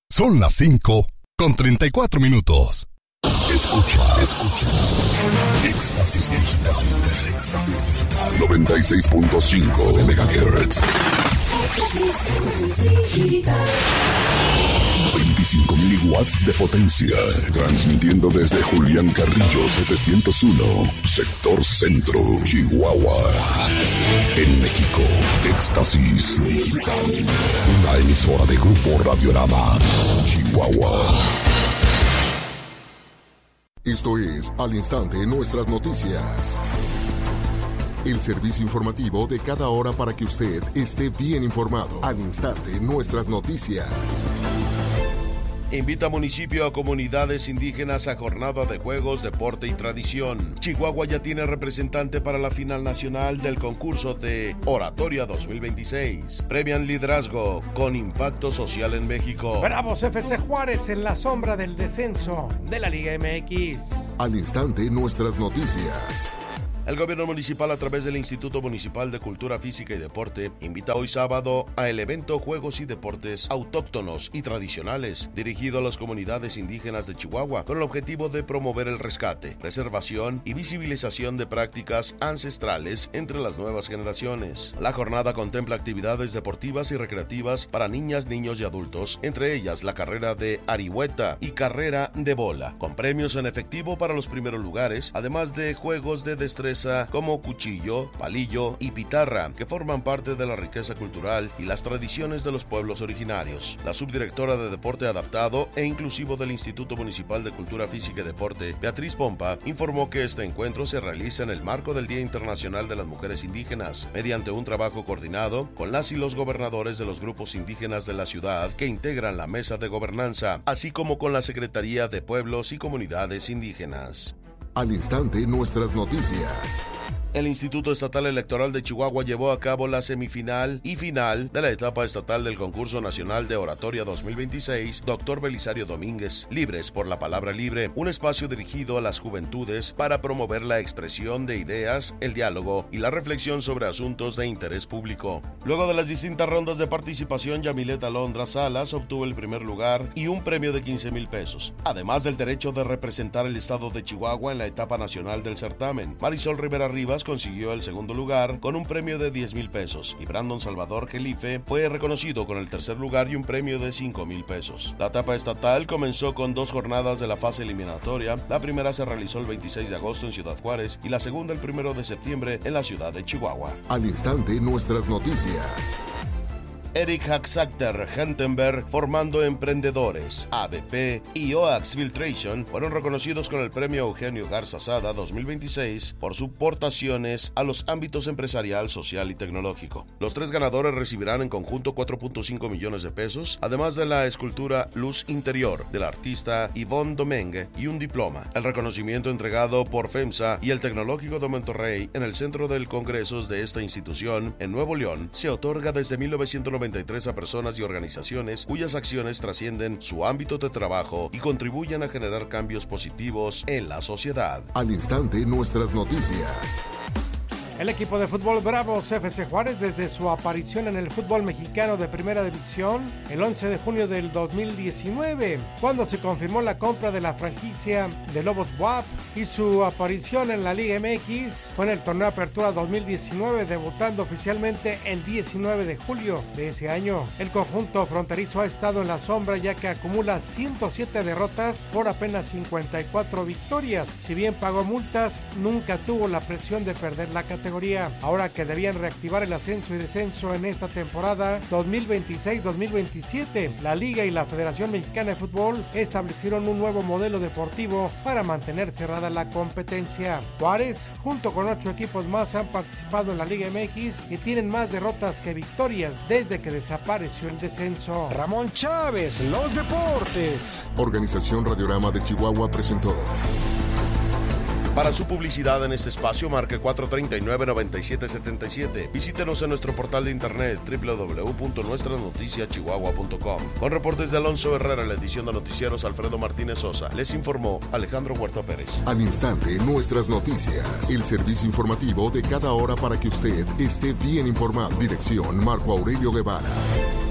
Son las 5:34. Escucha. Éxtasis Digital. 96.5 MHz. 25.000 watts de potencia. Transmitiendo desde Julián Carrillo 701, sector centro, Chihuahua. En México, Éxtasis Digital. Una emisora de Grupo Radiorama, Chihuahua. Esto es Al Instante Nuestras Noticias. El servicio informativo de cada hora para que usted esté bien informado. Al Instante Nuestras Noticias. Invita municipio a comunidades indígenas a jornada de juegos, deporte y tradición. Chihuahua ya tiene representante para la final nacional del concurso de Oratoria 2026. Premian liderazgo con impacto social en México. Bravos FC Juárez en la sombra del descenso de la Liga MX. Al Instante Nuestras Noticias. El gobierno municipal, a través del Instituto Municipal de Cultura Física y Deporte, invita hoy sábado al evento Juegos y Deportes Autóctonos y Tradicionales, dirigido a las comunidades indígenas de Chihuahua, con el objetivo de promover el rescate, preservación y visibilización de prácticas ancestrales entre las nuevas generaciones. La jornada contempla actividades deportivas y recreativas para niñas, niños y adultos, entre ellas la carrera de arihueta y carrera de bola, con premios en efectivo para los primeros lugares, además de juegos de destreza como cuchillo, palillo y pitarra, que forman parte de la riqueza cultural y las tradiciones de los pueblos originarios. La subdirectora de Deporte Adaptado e Inclusivo del Instituto Municipal de Cultura Física y Deporte, Beatriz Pompa, informó que este encuentro se realiza en el marco del Día Internacional de las Mujeres Indígenas, mediante un trabajo coordinado con las y los gobernadores de los grupos indígenas de la ciudad que integran la mesa de gobernanza, así como con la Secretaría de Pueblos y Comunidades Indígenas. Al Instante Nuestras Noticias. El Instituto Estatal Electoral de Chihuahua llevó a cabo la semifinal y final de la etapa estatal del Concurso Nacional de Oratoria 2026 Dr. Belisario Domínguez, Libres por la Palabra Libre, un espacio dirigido a las juventudes para promover la expresión de ideas, el diálogo y la reflexión sobre asuntos de interés público. Luego de las distintas rondas de participación, Yamilet Alondra Salas obtuvo el primer lugar y un premio de 15,000 pesos, además del derecho de representar el estado de Chihuahua en la etapa nacional del certamen. Marisol Rivera Rivas consiguió el segundo lugar con un premio de 10,000 pesos y Brandon Salvador Gelife fue reconocido con el tercer lugar y un premio de 5,000 pesos. La etapa estatal comenzó con 2 jornadas de la fase eliminatoria. La primera se realizó el 26 de agosto en Ciudad Juárez y la segunda el 1 de septiembre en la ciudad de Chihuahua. Al Instante Nuestras Noticias. Eric Haxacter Hentenberg, Formando Emprendedores, ABP y OAX Filtration fueron reconocidos con el premio Eugenio Garza Sada 2026 por sus aportaciones a los ámbitos empresarial, social y tecnológico. Los 3 ganadores recibirán en conjunto 4.5 millones de pesos, además de la escultura Luz Interior del artista Yvonne Domengue y un diploma. El reconocimiento entregado por FEMSA y el Tecnológico de Monterrey en el Centro del Congresos de esta institución en Nuevo León se otorga desde 1993 a personas y organizaciones cuyas acciones trascienden su ámbito de trabajo y contribuyen a generar cambios positivos en la sociedad. Al Instante Nuestras Noticias. El equipo de fútbol Bravos FC Juárez, desde su aparición en el fútbol mexicano de primera división el 11 de junio del 2019, cuando se confirmó la compra de la franquicia de Lobos WAP, y su aparición en la Liga MX fue en el torneo Apertura 2019, debutando oficialmente el 19 de julio de ese año. El conjunto fronterizo ha estado en la sombra, ya que acumula 107 derrotas por apenas 54 victorias. Si bien pagó multas, nunca tuvo la presión de perder la categoría. Ahora que debían reactivar el ascenso y descenso en esta temporada 2026-2027, la Liga y la Federación Mexicana de Fútbol establecieron un nuevo modelo deportivo para mantener cerrada la competencia. Juárez, junto con 8 equipos más, han participado en la Liga MX y tienen más derrotas que victorias desde que desapareció el descenso. Ramón Chávez, los deportes. Organización Radiorama de Chihuahua presentó. Para su publicidad en este espacio, marque 439-9777. Visítenos en nuestro portal de internet www.nuestranoticiachihuahua.com. Con reportes de Alonso Herrera, en la edición de noticieros Alfredo Martínez Sosa, les informó Alejandro Huerta Pérez. Al Instante Nuestras Noticias, el servicio informativo de cada hora para que usted esté bien informado. Dirección Marco Aurelio Guevara.